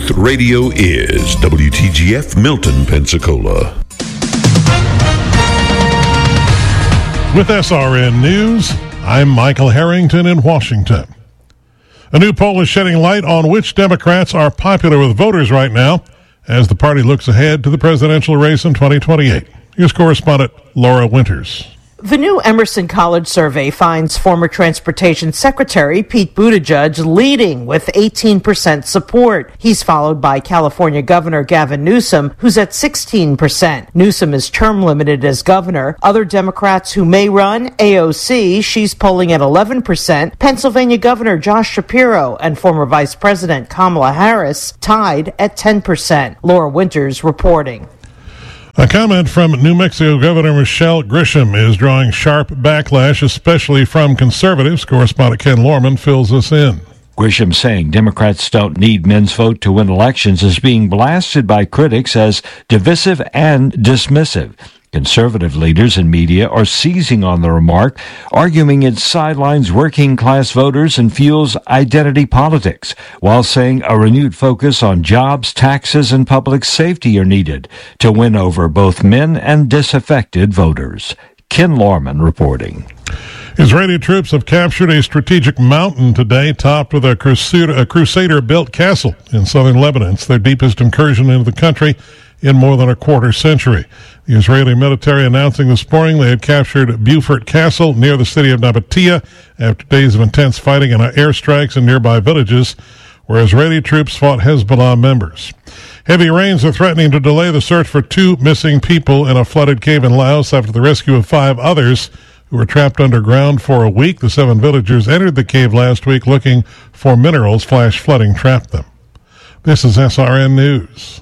Truth Radio is WTGF Milton, Pensacola. With SRN News, I'm Michael Harrington in Washington. A new poll is shedding light on which Democrats are popular with voters right now as the party looks ahead to the presidential race in 2028. Here's correspondent Laura Winters. The new Emerson College survey finds former Transportation Secretary Pete Buttigieg leading with 18% support. He's followed by California Governor Gavin Newsom, who's at 16%. Newsom is term limited as governor. Other Democrats who may run, AOC, she's polling at 11%. Pennsylvania Governor Josh Shapiro and former Vice President Kamala Harris tied at 10%. Laura Winters reporting. A comment from New Mexico Governor Michelle Grisham is drawing sharp backlash, especially from conservatives. Correspondent Ken Lorman fills us in. Grisham saying Democrats don't need men's vote to win elections is being blasted by critics as divisive and dismissive. Conservative leaders and media are seizing on the remark, arguing it sidelines working-class voters and fuels identity politics, while saying a renewed focus on jobs, taxes, and public safety are needed to win over both men and disaffected voters. Ken Lorman reporting. Israeli troops have captured a strategic mountain today, topped with a Crusader-built castle in southern Lebanon. It's their deepest incursion into the country in more than a quarter century. The Israeli military announcing this morning they had captured Beaufort Castle near the city of Nabatea after days of intense fighting and airstrikes in nearby villages where Israeli troops fought Hezbollah members. Heavy rains are threatening to delay the search for 2 missing people in a flooded cave in Laos after the rescue of 5 others who were trapped underground for a week. The 7 villagers entered the cave last week looking for minerals. Flash flooding trapped them. This is SRN News.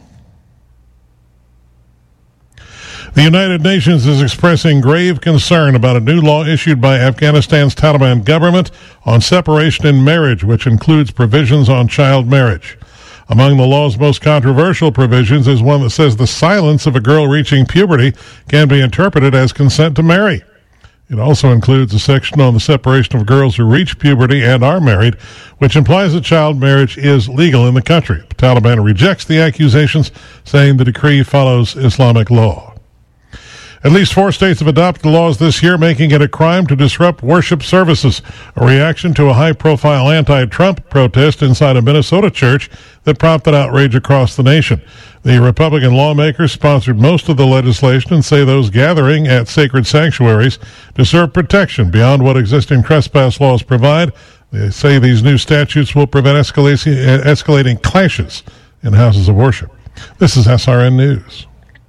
The United Nations is expressing grave concern about a new law issued by Afghanistan's Taliban government on separation in marriage, which includes provisions on child marriage. Among the law's most controversial provisions is one that says the silence of a girl reaching puberty can be interpreted as consent to marry. It also includes a section on the separation of girls who reach puberty and are married, which implies that child marriage is legal in the country. The Taliban rejects the accusations, saying the decree follows Islamic law. At least 4 states have adopted laws this year making it a crime to disrupt worship services, a reaction to a high-profile anti-Trump protest inside a Minnesota church that prompted outrage across the nation. The Republican lawmakers sponsored most of the legislation and say those gathering at sacred sanctuaries deserve protection beyond what existing trespass laws provide. They say these new statutes will prevent escalating clashes in houses of worship. This is SRN News.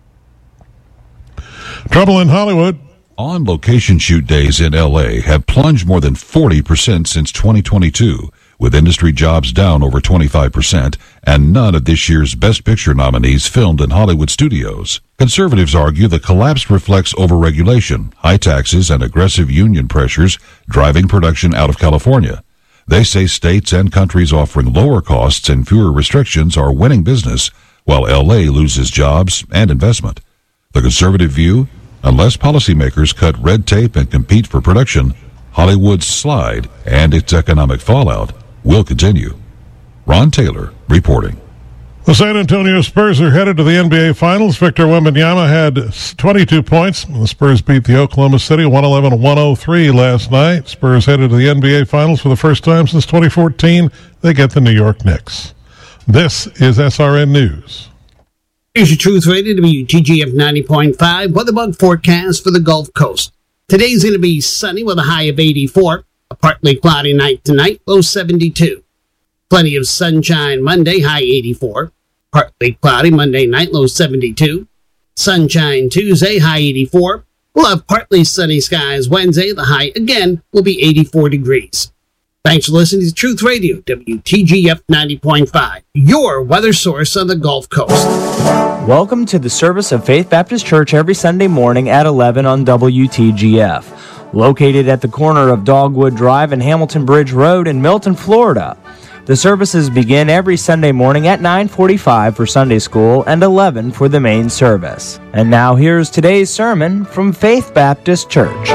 Trouble in Hollywood. On-location shoot days in L.A. have plunged more than 40% since 2022, with industry jobs down over 25%, and none of this year's Best Picture nominees filmed in Hollywood studios. Conservatives argue the collapse reflects overregulation, high taxes, and aggressive union pressures driving production out of California. They say states and countries offering lower costs and fewer restrictions are winning business, while L.A. loses jobs and investment. The conservative view, unless policymakers cut red tape and compete for production, Hollywood's slide and its economic fallout will continue. Ron Taylor reporting. The San Antonio Spurs are headed to the NBA Finals. Victor Wembanyama had 22 points. The Spurs beat the Oklahoma City 111-103 last night. Spurs headed to the NBA Finals for the first time since 2014. They get the New York Knicks. This is SRN News. Here's your Truth Radio, WTGF 90.5 weather bug forecast for the Gulf Coast. Today's going to be sunny with a high of 84, a partly cloudy night tonight, low 72. Plenty of sunshine Monday, high 84. Partly cloudy Monday night, low 72. Sunshine Tuesday, high 84. We'll have partly sunny skies Wednesday. The high again will be 84 degrees. Thanks for listening to Truth Radio, WTGF 90.5, your weather source on the Gulf Coast. Welcome to the service of Faith Baptist Church every Sunday morning at 11 on WTGF. Located at the corner of Dogwood Drive and Hamilton Bridge Road in Milton, Florida. The services begin every Sunday morning at 9:45 for Sunday school and 11 for the main service. And now here's today's sermon from Faith Baptist Church.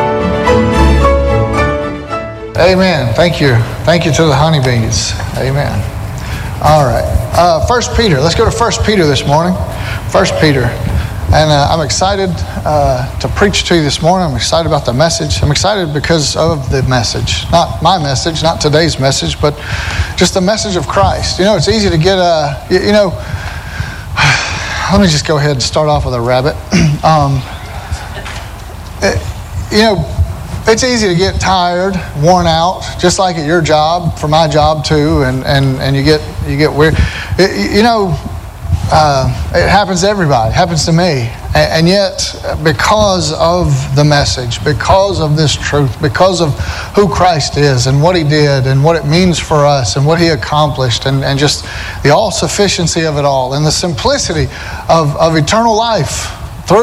Amen. Thank you. Thank you to the honeybees. Amen. All right. 1 Peter. Let's go to 1 Peter this morning. 1 Peter. And I'm excited to preach to you this morning. I'm excited about the message. I'm excited because of the message. Not my message, not today's message, but just the message of Christ. You know, it's easy to get let me just go ahead and start off with a rabbit. It's easy to get tired, worn out, just like at your job, for my job too, and you get weird. It happens to everybody. It happens to me. And yet, because of the message, because of this truth, because of who Christ is and what He did and what it means for us and what He accomplished and just the all-sufficiency of it all and the simplicity of eternal life,